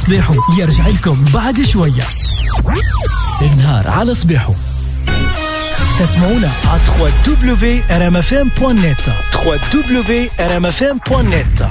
صبيحو يرجع لكم بعد شوية. النهار على صبيحو تسمعونا على www.rmfm.net www.rmfm.net.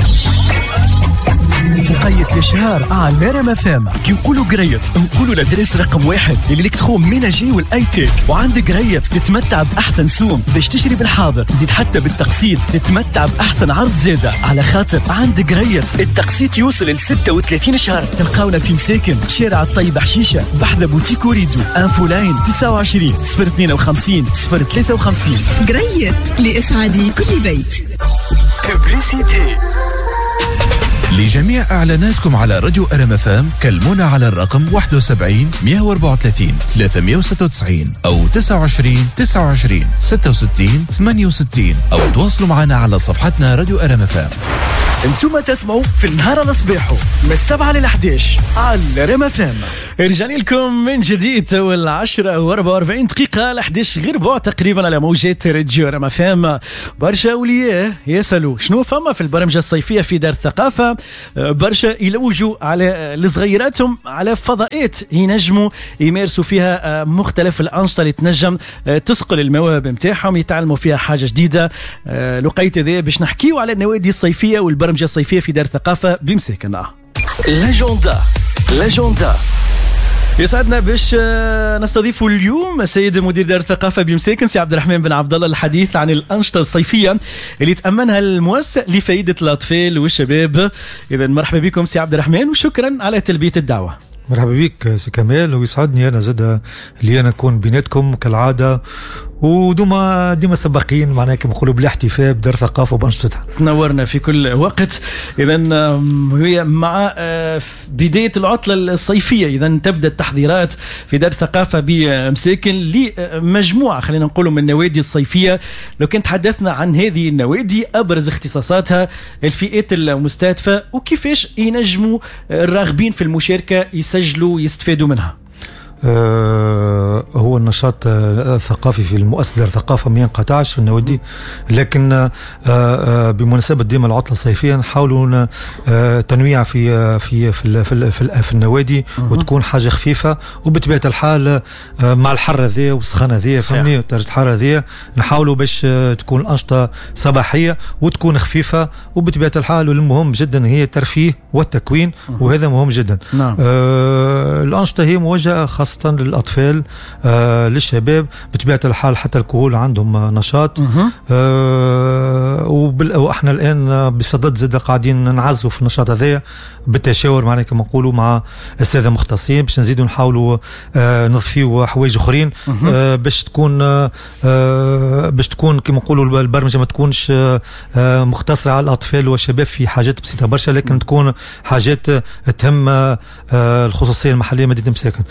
وقيت الشهر على رام اف ام. كي نقولوا قريت نقولوا لدرس رقم 1 اللي لك تخوم ميناجي والاي تيك. وعندك قريت تتمتع باحسن سوم باش تشتري بالحاضر، زيد حتى بالتقسيط تتمتع باحسن عرض زاده، على خاطر عندك قريت التقسيط يوصل ل 36 شهر. تلقاونا في مساكن شارع الطيب حشيشه بحذا بوتيك وريدو. انفو لاين 29 052 053. قريت لاسعاد كل بيت. ببليسيتي. لجميع إعلاناتكم على راديو RMFM كلمونا على الرقم 71 134 396 أو 29 29 66 68 أو تواصلوا معنا على صفحتنا راديو RMFM. انتم تسمعوا في النهار على صبيحو من 7 ل 11 على رام اف ام. رجعنا لكم من جديد وال10:44 دقيقة ل 11 غير بعد تقريبا على موجات راديو رام اف ام. برشا أولياء يسألوا شنو فما في البرمجة الصيفية في دار الثقافة. برشا يلوجوا على لصغيراتهم على فضاءات ينجموا يمارسوا فيها مختلف الأنشطة اللي تنجم تسقل المواهب متاعهم، يتعلموا فيها حاجة جديدة. لقيت ذا باش نحكيوا على النوادي الصيفية والبرمجة الصيفية في دار الثقافة بمساكنة. لاجوندا يسعدنا باش نستضيف اليوم السيد مدير دار الثقافة بمساكن سي عبد الرحمن بن عبد الله الحديث عن الأنشطة الصيفية اللي تأمنها المؤسسة لفائدة الأطفال والشباب. إذا مرحبا بكم سي عبد الرحمن وشكرا على تلبية الدعوة. مرحبا بك سي كمال، ويسعدني أنا زاد اللي أنا أكون بيناتكم كالعادة، وديما سباقين معناها كما نقولوا بالاحتفاء بدار ثقافة وبأنشطتها. تنورنا في كل وقت. إذا هي مع بداية العطلة الصيفية إذا تبدأ التحضيرات في دار الثقافة بمساكن لمجموعة خلينا نقولوا من النوادي الصيفية. لو كنت تحدثنا عن هذه النوادي أبرز اختصاصاتها، الفئات المستهدفة، وكيفاش ينجموا الراغبين في المشاركة يسجلوا يستفادوا منها. هو النشاط الثقافي في المؤسسة دار الثقافة ما ينقطعش في النوادي، لكن بمناسبة ديما العطلة الصيفية نحاولوا تنويع في النوادي وتكون حاجة خفيفة، وبطبيعة الحال مع الحر ذي والسخانة ذي فهمني درجة الحرارة ذي نحاولوا باش تكون الأنشطة صباحية وتكون خفيفة، وبطبيعة الحال والمهم جدا هي الترفيه والتكوين وهذا مهم جدا. الأنشطة هي موجهة خاصة للأطفال للشباب، بطبيعة الحال حتى الكهول عندهم نشاط. وإحنا الآن بصدد زاد قاعدين نعزوا في النشاط هذا بالتشاور معنا كما نقولوا مع أستاذة مختصين باش نزيدوا نحاولوا نضيفوا حوايج أخرين باش تكون كما نقولوا البرمجة ما تكونش مختصرة على الأطفال والشباب في حاجات بسيطة برشا، لكن تكون حاجات تهم الخصوصية المحلية مدينة مساكن.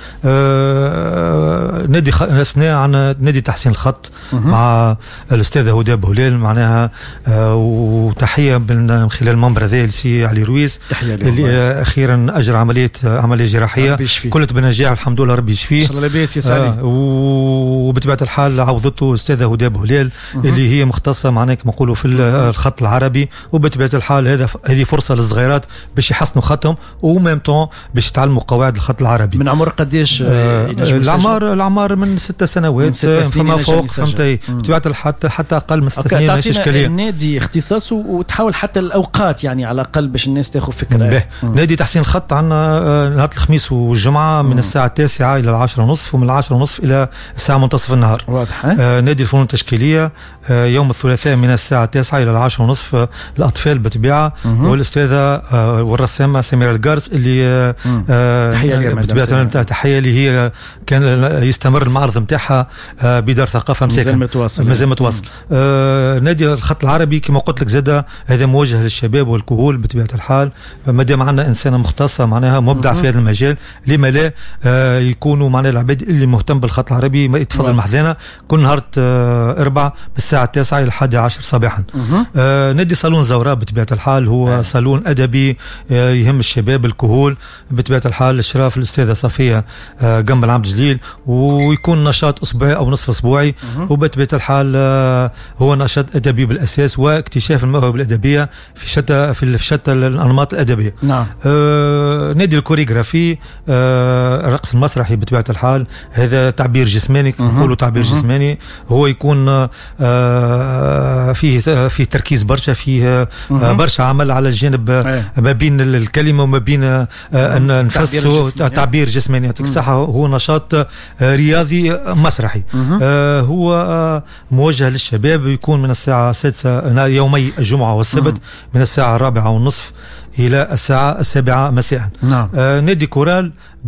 نادي أثناء عن نادي تحسين الخط مع الأستاذة هدى بهلال معناها، وتحية من خلال المنبر ذا لسي علي رويس اللي أخيرا أجرى عملية جراحية كلت بنجاح الحمد لله ربي يشفيه إن شاء الله لاباس يسعدك. وبطبيعة الحال عوضته أستاذة هدى بهلال اللي هي مختصة معناها كما نقولوا في الخط العربي، وبطبيعة الحال هذه فرصة للصغيرات باش يحسنوا خطهم وميم طون باش يتعلموا قواعد الخط العربي. من عمر قديش؟ الأعمار من 6 سنوات فما فوق فهمتي، بطبيعة حتى أقل من 6 سنين ماشي إشكالية. النادي اختصاصه وتحاول حتى الأوقات يعني على الأقل باش الناس تاخذ فكرة. نادي تحسين الخط عندنا نهار الخميس والجمعة من الساعة 9 إلى 10:30 ومن 10:30 إلى الساعة منتصف النهار. واضح. نادي الفنون التشكيلية يوم الثلاثاء من الساعة 9 إلى 10:30 الأطفال بالطبيعة، والأستاذة والرسامة سميرة القارس اللي تحية اللي هي كان يستمر المعرض نتاعها بدار ثقافة مساكن مازال متواصل. نادي الخط العربي كما قلت لك زاد هذا موجه للشباب والكهول بطبيعة الحال، ما دام عندنا إنسانة مختصة معناها مبدع في هذا المجال لما لا يكونوا معنا العباد اللي مهتم بالخط العربي ما يتفضل محذنا كل نهار 4 بالساعة 9 إلى 11 صباحا. نادي صالون زوراء بطبيعة الحال هو صالون أدبي يهم الشباب الكهول بطبيعة الحال، إشراف الأستاذة صفية جنب العبد جليل، ويكون نشاط أسبوعي أو نصف أسبوعي. وبطبيعة الحال هو نشاط أدبي بالأساس واكتشاف المواهب الأدبية في شتى الأنماط الأدبية. نعم. نادي الكوريغرافي، الرقص المسرحي بطبيعة الحال هذا تعبير جسماني، نقولوا تعبير جسماني، هو يكون فيه تركيز برشا، فيه برشا عمل على الجانب ما بين الكلمة وما بين نفسه تعبير جسماني. يعطيك الصحة. هو نشاط رياضي مسرحي. هو موجه للشباب، يكون من الساعة 6 يومي الجمعة والسبت من الساعة 4:30 إلى الساعة 7 مساء. نعم. نادي كورال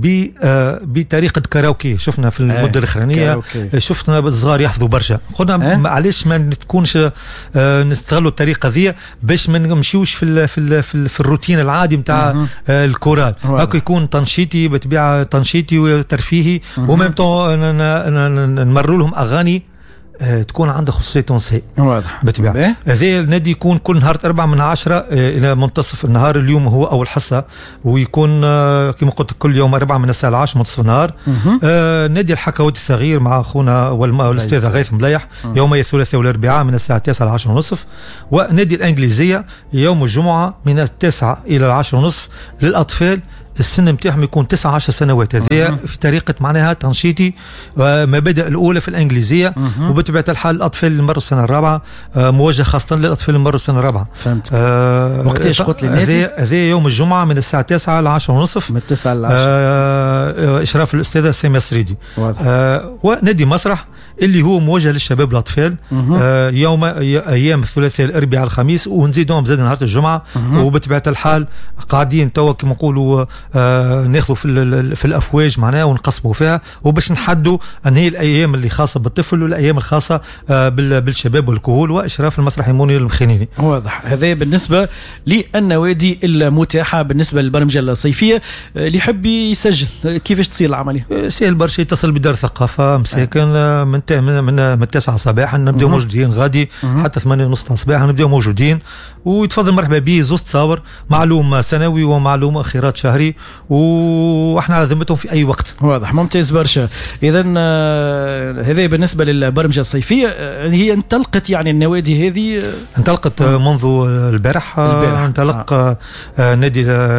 بطريقة كاراوكي. شفنا في المدة الأخرانية شفنا الصغار يحفظوا برشا، قلنا معليش ما تكونش نستغلوا الطريقة ذي باش ما نمشيوش في الروتين العادي متاع الكورال. هاكو يكون تنشيطي بطبيعة، تنشيطي وترفيهي، وميم طون نمروا لهم أغاني تكون عنده خصوصية تونسية. واضح. بالطبيعة هذا النادي يكون كل نهار 4 من 10 إلى منتصف النهار. اليوم هو أول حصة، ويكون كما قلت كل يوم 4 من الساعة 10 منتصف النهار. نادي الحكواتي الصغير مع أخونا والأستاذ غيث مليح يومي الثلاثاء والأربعاء من الساعة 9 إلى 10:30. ونادي الإنجليزية يوم الجمعة من 9 إلى 10:30 للأطفال السن متاعهم يكون 19 سنوات. هذه في طريقة معناها تنشيطي مبادئ الأولى في الإنجليزية. وبطبيعة الحال الأطفال اللي مروا السنة الرابعة موجه خاصة للأطفال اللي مروا السنة الرابعة. فهمت. وقتاش قلت لي النادي؟ هذا يوم الجمعة من الساعة 9 إلى 10:30 من 9 إلى 10. إشراف الأستاذة سامية السريدي. ونادي مسرح اللي هو موجه للشباب والأطفال يوم أيام الثلاثاء الأربعاء الخميس، ونزيدهم زاد نهار الجمعة. وبطبيعة الحال قاعدين توا كما نقولوا ناخذوا في الافواج معناها ونقسموا فيها، وباش نحدوا ان هي الايام اللي خاصه بالطفل والايام الخاصه بالشباب والكهول واشراف المسرح المنير المخينيني. واضح. هذا بالنسبه للنوادي المتاحه بالنسبه للبرمجه الصيفيه. اللي يحب يسجل كيفاش تصير العمليه؟ سهل برشا، يتصل بدار الثقافه مساكن من 9 صباحا نبداو موجودين، غادي حتى 8:30 صباحا نبداو موجودين. ويتفضل مرحبا به، زوز تصاور، معلوم سنوي ومعلوم خيرات شهري، واحنا على ذمتهم في اي وقت. واضح. ممتاز برشا. اذا هذا بالنسبه للبرمجه الصيفيه. هي انطلقت يعني النوادي هذه انطلقت منذ البارح. انطلق نادي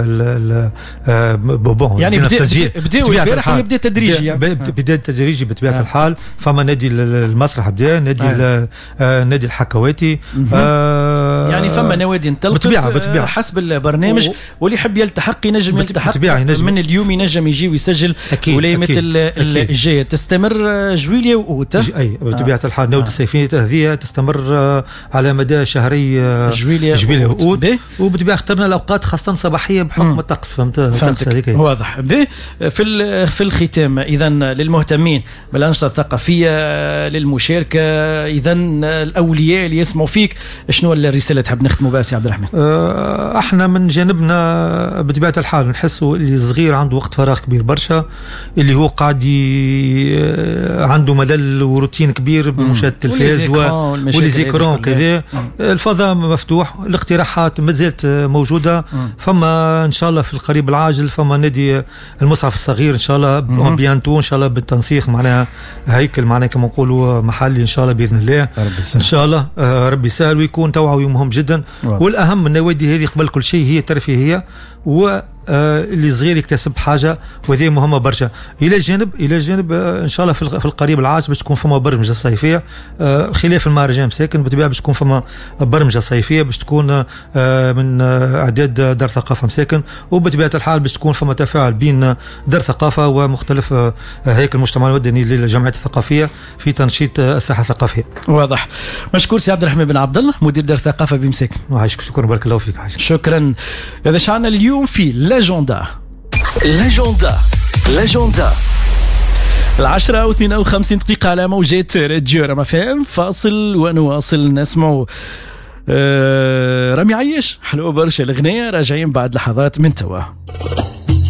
بوبون يعني بداوا البارح ويبدا تدريجي بدايه تدريجي بطبيعه الحال. فما نادي المسرح بدا، نادي الحكواتي يعني فما نوادي انطلقت بطبيعة حسب البرنامج. واللي يحب يلتحق ينجم يلتحق من اليوم، ينجم يجي ويسجل ولايمة الجاية. تستمر جويلية وأوت. أي بطبيعة الحال نوادي الصيفية هذه تستمر على مدى شهري جويلية وأوت. وبطبيعة اخترنا الأوقات خاصة صباحية بحكم الطقس. فهمت. واضح. في الختام إذا للمهتمين بالأنشطة الثقافية للمشاركة، إذا الأولياء اللي يسمعوا فيك شنو الرسالة تحب نختموا بها سي عبد الرحمن؟ احنا من جانبنا بطبيعة الحال نحسوا اللي صغير عنده وقت فراغ كبير برشا، اللي هو قاعد عنده ملل وروتين كبير بمشاهدة التلفاز وليزيكرون كذا. الفضاء مفتوح، الاقتراحات ما زالت موجودة. فما ان شاء الله في القريب العاجل فما نادي المصحف الصغير ان شاء الله بيانتو ان شاء الله بالتنسيق معناها هيكل معناها كما نقولوا محلي ان شاء الله باذن الله. ان شاء الله ربي يسهل ويكون توعوي مهم جدا. والاهم النوادي هذه قبل كل شيء هي ترفيهيه، اللي صغير يكتسب حاجه وهذه مهمه برشا. الى جانب ان شاء الله في القريب العاجل باش تكون فما برمجه صيفيه خلاف المهرجان مساكن. بالطبيعه باش تكون فما برمجه صيفيه باش تكون من اعداد دار ثقافه مساكن، وبطبيعه الحال باش تكون فما تفاعل بين دار ثقافه ومختلف هيكل المجتمع المدني للجمعيات الثقافيه في تنشيط الساحه الثقافيه. واضح. مشكور سي عبد الرحمن بن عبد الله مدير دار ثقافه بمساكن. عايشك. شكرا بارك الله فيك. عايشك. شكرا. هذا شعرنا اليوم في لاجوندا 10:52 دقيقة على موجات راديو رما فام. فاصل ونواصل نسمع رامي عياش. حلوة برشا الأغنية. راجعين بعد لحظات من توا.